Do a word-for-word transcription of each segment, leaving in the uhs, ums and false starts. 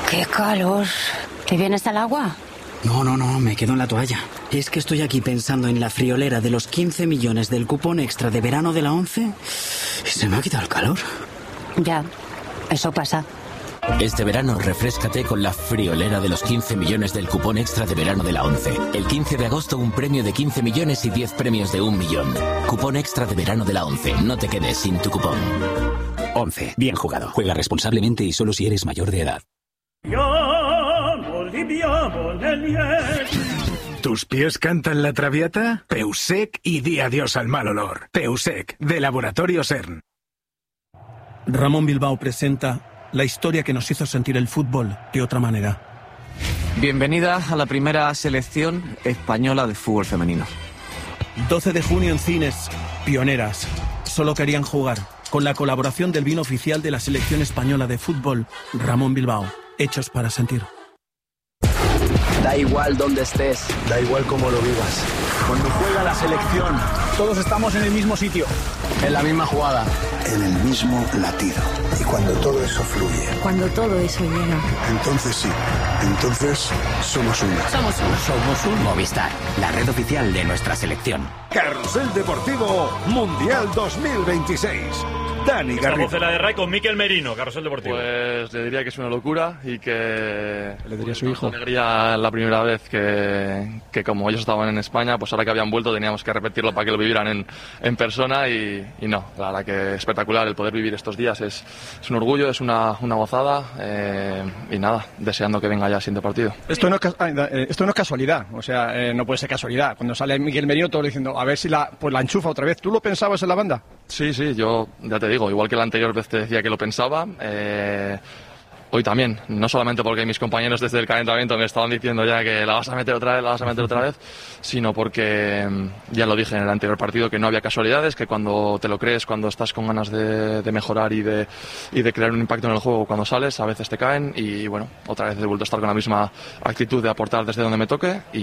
¡Qué calor! ¿Te vienes al agua? No, no, no, me quedo en la toalla. Es que estoy aquí pensando en la friolera de los quince millones del cupón extra de verano de la ONCE y se me ha quitado el calor. Ya, eso pasa. Este verano refréscate con la friolera de los quince millones del cupón extra de verano de la ONCE. El quince de agosto un premio de quince millones y diez premios de un millón. Cupón extra de verano de la ONCE. No te quedes sin tu cupón. ONCE. Bien jugado. Juega responsablemente y solo si eres mayor de edad. ¿Tus pies cantan la traviata? Peusec y di adiós al mal olor. Peusec, de Laboratorio CERN. Ramón Bilbao presenta la historia que nos hizo sentir el fútbol de otra manera. Bienvenida a la primera selección española de fútbol femenino. doce de junio en cines, Pioneras. Solo querían jugar. Con la colaboración del vino oficial de la selección española de fútbol, Ramón Bilbao. Hechos para sentir. Da igual dónde estés, da igual cómo lo vivas. Cuando juega la selección, todos estamos en el mismo sitio, en la misma jugada, en el mismo latido. Y cuando todo eso fluye, cuando todo eso llega, entonces sí, entonces somos uno. Somos uno. Somos un Movistar, la red oficial de nuestra selección. Carrusel Deportivo Mundial dos mil veintiséis. Dani Garrido. Voz de la de Ray con Mikel Merino, Carrusel Deportivo. Pues le diría que es una locura y que le diría a su hijo. Alegría la primera vez que, que como ellos estaban en España, pues ahora que habían vuelto teníamos que repetirlo para que lo vivieran en, en persona y, y no, la verdad que espectacular el poder vivir estos días, es, es un orgullo, es una, una gozada eh, y nada, deseando que venga ya el siguiente partido. Esto no es, esto no es casualidad, o sea, eh, no puede ser casualidad. Cuando sale Mikel Merino todo diciendo, a ver si la, pues la enchufa otra vez. ¿Tú lo pensabas en la banda? Sí, sí, yo ya te digo, igual que la anterior vez te decía que lo pensaba, eh, hoy también, no solamente porque mis compañeros desde el calentamiento me estaban diciendo ya que la vas a meter otra vez, la vas a meter otra vez, sino porque ya lo dije en el anterior partido que no había casualidades, que cuando te lo crees, cuando estás con ganas de, de mejorar y de, y de crear un impacto en el juego cuando sales, a veces te caen y bueno, otra vez he vuelto a estar con la misma actitud de aportar desde donde me toque y,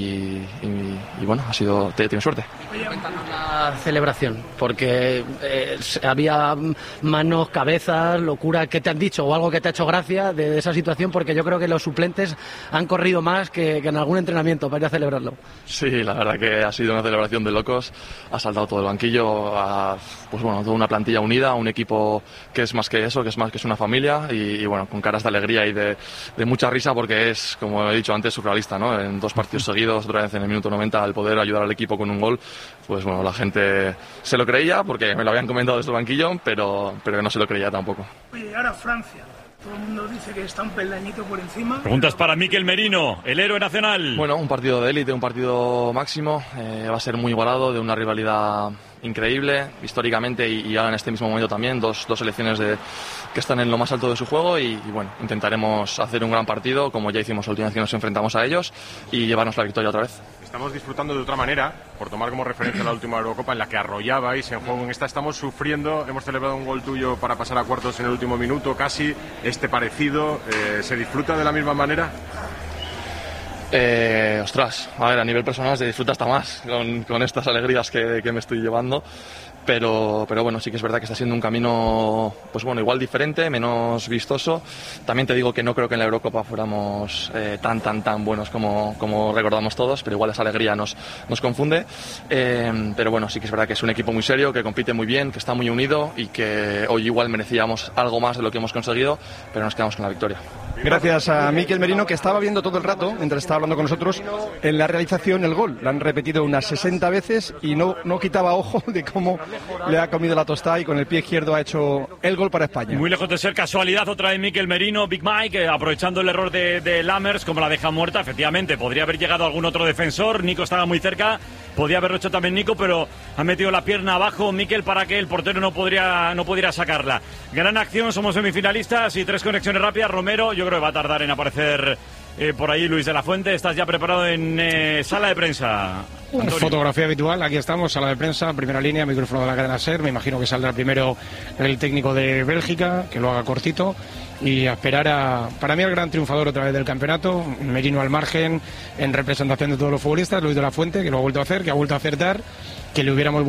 y, y bueno, ha sido, te, tienes suerte. Cuéntanos la celebración, porque eh, había manos, cabezas, locura, ¿qué te han dicho o algo que te ha hecho gracia de, de esa situación? Porque yo creo que los suplentes han corrido más que, que en algún entrenamiento para ir a celebrarlo. Sí, la verdad que ha sido una celebración de locos, ha saltado todo el banquillo, a, pues bueno, toda una plantilla unida, un equipo que es más que eso, que es más que es una familia y, y bueno, con caras de alegría y de, de mucha risa porque es, como he dicho antes, surrealista, ¿no? En dos partidos seguidos, otra vez en el minuto noventa, el poder ayudar al equipo con un gol, pues bueno, la gente se lo creía porque me lo habían comentado desde el banquillo, pero, pero no se lo creía tampoco. Oye, ahora Francia. Todo el mundo dice que está un peldañito por encima. Preguntas para Mikel Merino, el héroe nacional. Bueno, un partido de élite, un partido máximo. Eh, va a ser muy igualado, de una rivalidad increíble, históricamente y, y ahora en este mismo momento también. Dos, dos selecciones de, que están en lo más alto de su juego y, y bueno, intentaremos hacer un gran partido, como ya hicimos la última vez que nos enfrentamos a ellos, y llevarnos la victoria otra vez. Estamos disfrutando de otra manera, por tomar como referencia la última Eurocopa en la que arrollabais en juego. En esta estamos sufriendo, hemos celebrado un gol tuyo para pasar a cuartos en el último minuto, casi este parecido. Eh, ¿Se disfruta de la misma manera? Eh, ostras, a ver, a nivel personal se disfruta hasta más con, con estas alegrías que, que me estoy llevando. Pero, pero bueno, sí que es verdad que está siendo un camino, pues bueno, igual diferente, menos vistoso. También te digo que no creo que en la Eurocopa fuéramos eh, tan, tan, tan buenos como, como recordamos todos, pero igual esa alegría nos, nos confunde. Eh, pero bueno, sí que es verdad que es un equipo muy serio, que compite muy bien, que está muy unido y que hoy igual merecíamos algo más de lo que hemos conseguido, pero nos quedamos con la victoria. Gracias a Mikel Merino, que estaba viendo todo el rato, mientras estaba hablando con nosotros, en la realización el gol. Lo han repetido unas sesenta veces y no, no quitaba ojo de cómo le ha comido la tostada y con el pie izquierdo ha hecho el gol para España. Muy lejos de ser casualidad, otra vez Mikel Merino, Big Mike, eh, aprovechando el error de, de Lammers, como la deja muerta. Efectivamente, podría haber llegado algún otro defensor, Nico estaba muy cerca, podía haberlo hecho también Nico, pero ha metido la pierna abajo Mikel para que el portero no, podría, no pudiera sacarla. Gran acción, somos semifinalistas y tres conexiones rápidas. Romero, yo creo que va a tardar en aparecer eh, por ahí Luis de la Fuente. Estás ya preparado en eh, sala de prensa. Antonio. Fotografía habitual, aquí estamos, sala de prensa, primera línea, micrófono de la cadena SER. Me imagino que saldrá primero el técnico de Bélgica, que lo haga cortito, y a esperar a, para mí, el gran triunfador otra vez del campeonato, Merino al margen, en representación de todos los futbolistas, Luis de la Fuente, que lo ha vuelto a hacer, que ha vuelto a acertar, que le hubiéramos